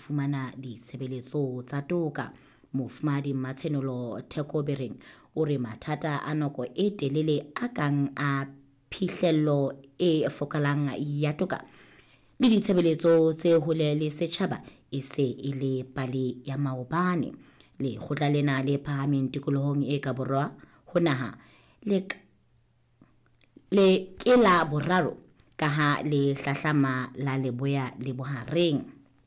fumana ditshebeletso tsa toka. Mofumahadi Mathenolo Thekobereng o re mathata a nako e telele a kang a phihlello e fokalang ya toka le ditshebeletso tse hole le setjhaba e se e le pale ya maobane. Lekgotla lena le phahameng tikolohong e ka borwa ho naha le ke la boraro ka ha le hlahlama la Leboya le Bohareng.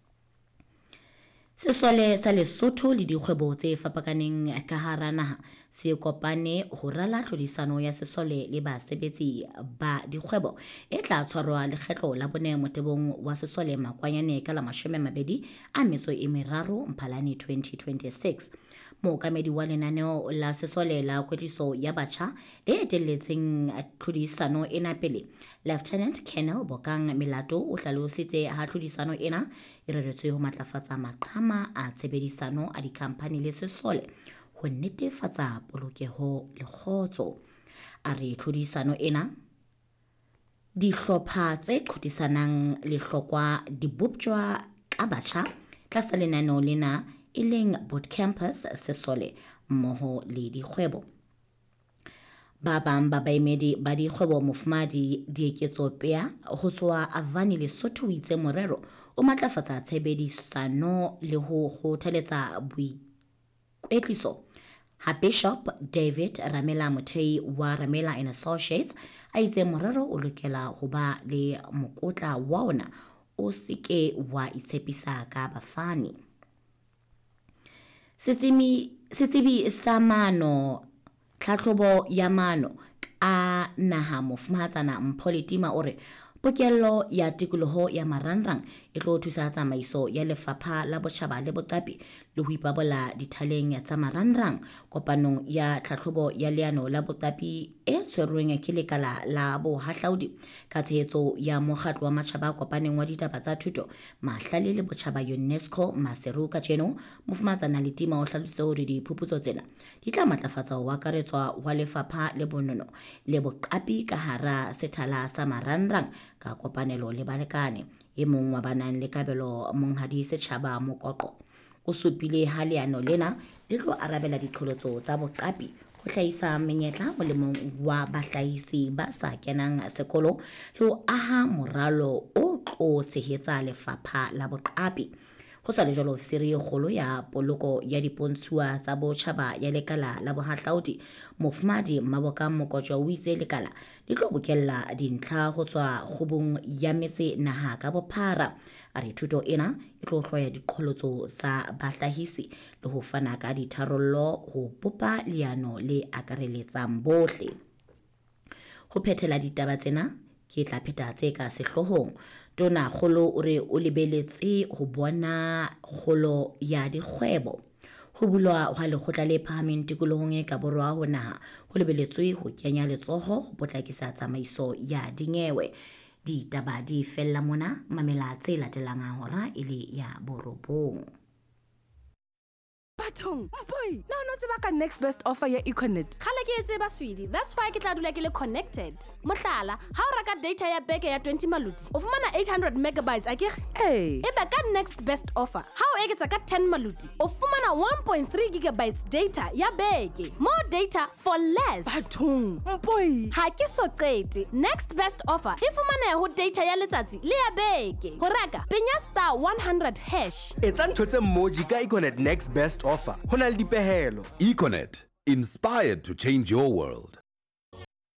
Sesole sa Lesotho le dikgwebo tse fapakaneng ka hara naha se kopane ho rala tlhodisano ya sesole le basebetsi ba dikgwebo e tla tshwarwa lekgetlo la bone motebong wa sesole makwanyane ka la 23 Mphalane 2026. Mookamedi wa lenaneo la sesole la kwetliso ya batjha le etelletseng tlhodisano ena pele, Lieutenant Colonel Bokang Melato o hlalositse ha tlhodisano ena e reretswe ho matlafatsa maqhama a tshebedisano a dikhampani le sesole ho netefatsa polokeho le kgotso. A re tlhodisano ena dihlopha tse qhotisanang le hlokwa di bopjwa ka batjha tlasa lenaneo lena e leng boot campus sesole mmoho le dikgwebo. Ba bang ba baemedi ba dikgwebo Mofumahadi Dieketso Pea ho tswa Avani Lesotho o itse morero o matlafatsa tshebedisano le ho kgothaletsa boikwetliso. Ha Bishop David Ramela Mothei wa Ramela and Associates a itse morero o lokela ho ba le mokotla wa ona o seke wa itshepisa ka bafani. Setsebi sa mano tlhahlobo ya mano a naha Mofumahatsana Mpho Letima o re pokello ya tikoloho ya marangrang e tlo thusa tsamaiso ya lefapha la botjhaba le boqapi le ho ipabola dithaleng tsa marangrang. Kopanong ya tlhahlobo ya leano la boqapi e tshwerweng ke lekala la bohahlaudi ka tshehetso ya mokgatlo wa matjhaba kopaneng wa ditaba tsa thuto mahlale le botjhaba UNESCO Maseru Kajeno, Mofumahatsana Letima o hlalositse hore diphuputso tsena di tla matlafatsa ho akaretswa wa lefapha le bonono le boqapi ka hara sethala sa marangrang ka kopanelo le balekane. E mong wa banang le kabelo monghadi setjhaba Mokoqo o supile ha leano lena le tlo arabela diqholotso tsa boqapi ho hlahisa menyetla molemong wa bahlahisi ba sa kenang sekolo le ho aha moralo o tlo tshehetsa lefapha la boqapi. Ho sa le jwalo, ofisiri e kgolo ya poloko ya dipontshuwa tsa botjhaba ya lekala la bohahlaudi Mofumahadi Maboka Mokotjo o itse lekala le tlo bokella dintlha ho tswa kgubung ya metse naha ka bophara. A re thuto ena e tlo hloya diqholotso tsa bahlahisi le ho fana ka ditharollo ho bopa leano le akareletsang bohle. Ho phethela ditaba tsena ke tla pheta tse ka sehlohong. Tona Kgolo o re o lebeletse ho bona kgolo ya dikgwebo. Ho bulwa ha lekgotla le phahameng tikolohong e ka borwa ho naha ho lebeletswe ho kenya letsoho ho potlakisa tsamaiso ya dinyewe. Ditaba di fella mona, mamela tse latelang hora ile ya borobong. Bathong, boy, no tseba ka next best offer ya Econet. Khala ke tseba swidi, that's why ke tla dula ke le connected. Mohlala, ha o reka data ya beke ya 20 maluti, o fumana 800 megabytes akere? Ebe ka next best offer, ha o eketsa ka 10 maluti, o fumana 1.3 gigabytes data ya beke. More data for less. Bathong, boy, ha ke so qete. Next best offer e fumana ho data ya letsatsi le ya beke. Ho reka, penya star 100 hash. Etsa ntho tse mmoji ka Econet next best offer. Ho na le dipehelo. Econet, inspired to change your world.